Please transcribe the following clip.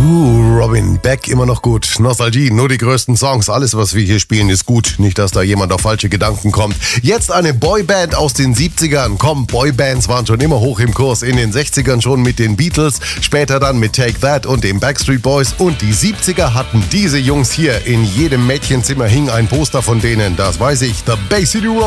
Robin Beck, immer noch gut. Nostalgie, nur die größten Songs. Alles, was wir hier spielen, ist gut. Nicht, dass da jemand auf falsche Gedanken kommt. Jetzt eine Boyband aus den 70ern. Komm, Boybands waren schon immer hoch im Kurs. In den 60ern schon mit den Beatles, später dann mit Take That und den Backstreet Boys. Und die 70er hatten diese Jungs hier. In jedem Mädchenzimmer hing ein Poster von denen. Das weiß ich. The Bay City Rollers.